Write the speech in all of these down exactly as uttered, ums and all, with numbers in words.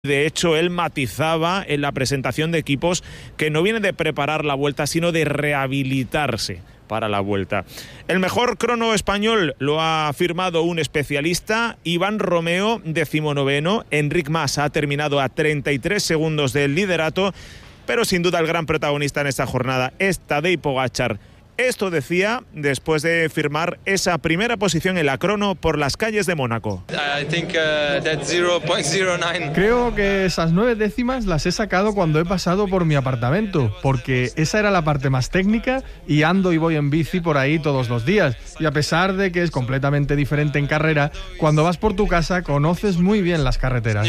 De hecho, él matizaba en la presentación de equipos que no viene de preparar la vuelta, sino de rehabilitarse para la vuelta. El mejor crono español lo ha firmado un especialista, Iván Romeo, decimonoveno. Enric Mas ha terminado a treinta y tres segundos del liderato, pero sin duda el gran protagonista en esta jornada es Tadej Pogačar. Esto decía después de firmar esa primera posición en la crono por las calles de Mónaco. Creo que esas nueve décimas las he sacado cuando he pasado por mi apartamento, porque esa era la parte más técnica y ando y voy en bici por ahí todos los días. Y a pesar de que es completamente diferente en carrera, cuando vas por tu casa conoces muy bien las carreteras.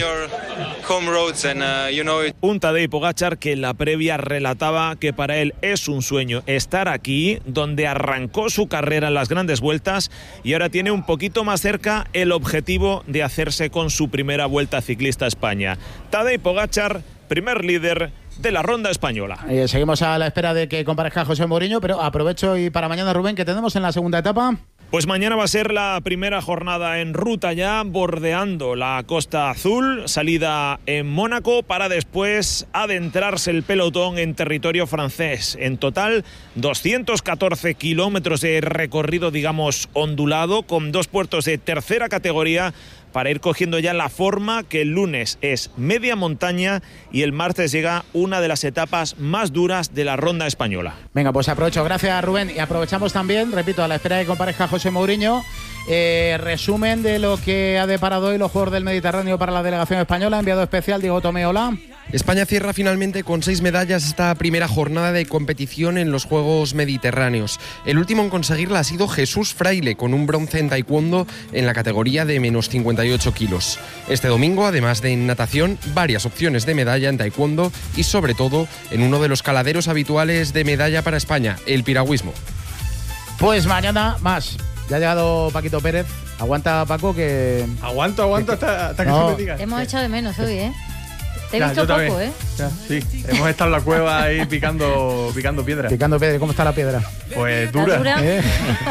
Un Tadej Pogačar que en la previa relataba que para él es un sueño estar aquí, donde arrancó su carrera en las grandes vueltas, y ahora tiene un poquito más cerca el objetivo de hacerse con su primera Vuelta Ciclista a España. Tadej Pogačar, primer líder de la ronda española. Eh, seguimos a la espera de que comparezca José Mourinho, pero aprovecho y para mañana, Rubén, ¿qué tenemos en la segunda etapa? Pues mañana va a ser la primera jornada en ruta ya, bordeando la Costa Azul, salida en Mónaco para después adentrarse el pelotón en territorio francés. En total, doscientos catorce kilómetros de recorrido, digamos, ondulado, con dos puertos de tercera categoría, para ir cogiendo ya la forma que el lunes es media montaña y el martes llega una de las etapas más duras de la ronda española. Venga, pues aprovecho. Gracias, Rubén. Y aprovechamos también, repito, a la espera de que comparezca José Mourinho, eh, resumen de lo que ha deparado hoy los Juegos del Mediterráneo para la delegación española. Enviado especial Diego Tomé, hola. España cierra finalmente con seis medallas esta primera jornada de competición en los Juegos Mediterráneos. El último en conseguirla ha sido Jesús Fraile, con un bronce en taekwondo en la categoría de menos cincuenta y ocho kilos. Este domingo, además de en natación, varias opciones de medalla en taekwondo y sobre todo en uno de los caladeros habituales de medalla para España, el piragüismo. Pues mañana más. Ya ha llegado Paquito Pérez. Aguanta, Paco, que... Aguanto, aguanto hasta, hasta no. que se me diga. Hemos echado de menos hoy, ¿eh? Te he ya, visto poco, también. ¿eh? Ya, sí, hemos estado en la cueva ahí picando, picando piedra. Picando piedra. ¿Cómo está la piedra? Pues dura. ¿Dura? ¿Eh?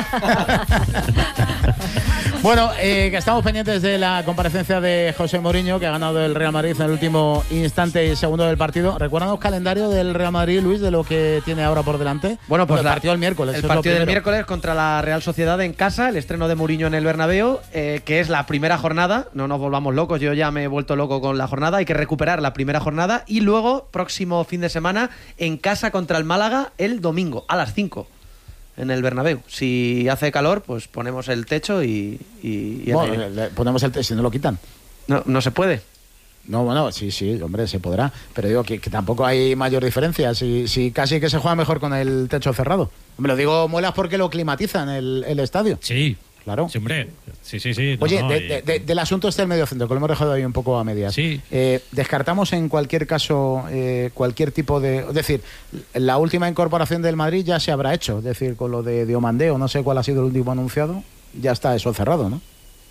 Bueno, eh, que estamos pendientes de la comparecencia de José Mourinho, que ha ganado el Real Madrid en el último instante y segundo del partido. ¿Recuerdan el calendario del Real Madrid, Luis, de lo que tiene ahora por delante? Bueno, pues el la, partido del miércoles. El partido del miércoles contra la Real Sociedad en casa, el estreno de Mourinho en el Bernabéu, eh, que es la primera jornada. No nos volvamos locos, yo ya me he vuelto loco con la jornada. Hay que recuperar la primera jornada y luego, próximo fin de semana, en casa contra el Málaga el domingo a las cinco. En el Bernabéu. Si hace calor, pues ponemos el techo y... y, y bueno, le ponemos el techo, si no lo quitan. No, no se puede. No, bueno, sí, sí, hombre, se podrá. Pero digo que, que tampoco hay mayor diferencia. Si, si casi que se juega mejor con el techo cerrado. Me lo digo, muelas porque lo climatizan el, el estadio. Sí. Claro. Sí, hombre. Sí, sí, sí. No, Oye, no, de, y... de, de, del asunto este del mediocentro, que lo hemos dejado ahí un poco a medias. Sí. Eh, descartamos en cualquier caso eh, cualquier tipo de... Es decir, la última incorporación del Madrid ya se habrá hecho. Es decir, con lo de Diomandé, o no sé cuál ha sido el último anunciado, ya está eso cerrado, ¿no?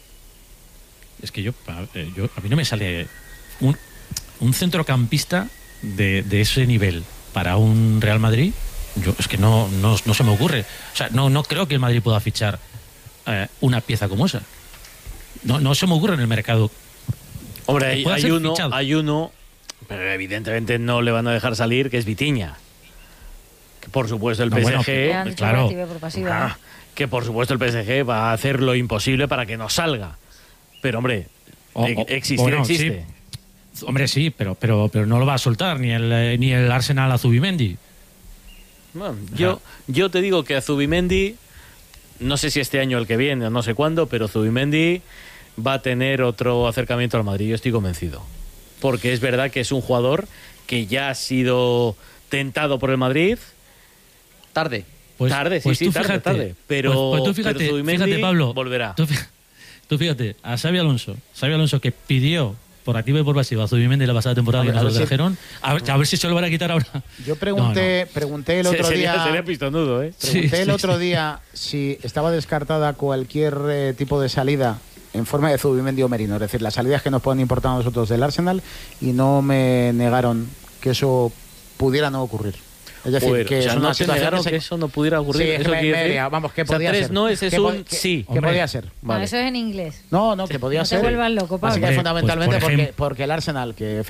Es que yo, yo a mí no me sale un, un centrocampista de, de ese nivel para un Real Madrid. Yo es que no, no, no se me ocurre. O sea, no, no creo que el Madrid pueda fichar Eh, una pieza como esa. No, no se me ocurre en el mercado. Hombre, hay, hay uno, hay uno, pero evidentemente no le van a dejar salir, que es Vitinha. Que por supuesto el no, P S G, bueno, pues, claro, ah, que por supuesto el P S G va a hacer lo imposible para que no salga. Pero hombre, o, o, existir bueno, existe. Sí. Hombre, sí, pero, pero, pero no lo va a soltar ni el, ni el Arsenal a Zubimendi. Bueno, yo, yo te digo que a Zubimendi, no sé si este año o el que viene, o no sé cuándo, pero Zubimendi va a tener otro acercamiento al Madrid, yo estoy convencido. Porque es verdad que es un jugador que ya ha sido tentado por el Madrid. Tarde. Pues, tarde, sí, pues sí, tarde, fíjate, tarde. Pero, pues, pues tú fíjate, pero Zubimendi fíjate, Pablo, volverá. Tú fíjate, tú fíjate, a Xabi Alonso, Xabi Alonso que pidió por activa y por pasiva a Zubimendi la pasada temporada que nos lo trajeron, a ver, a ver si se lo van a quitar ahora. Yo pregunté, no, no. pregunté el otro sería, día... Sería pistonudo, ¿eh? Pregunté sí, el sí, otro sí. día si estaba descartada cualquier eh, tipo de salida en forma de Zubimendi o Merino, es decir, las salidas que nos pueden importar a nosotros del Arsenal, y no me negaron que eso pudiera no ocurrir. Es decir, Joder, que o sea, es no una te situación negaron se- que eso no pudiera ocurrir. Sí, es que eso me- quiere me decir- diría, vamos, ¿qué o sea, podía tres ser? no es, es ¿Qué po- un qué- sí. ¿Qué podía ser? Bueno, eso es en inglés. No, no, que podía No te ser. vuelvas loco, Pablo. Así que Hombre, fundamentalmente pues, por porque, ejemplo- porque el Arsenal, que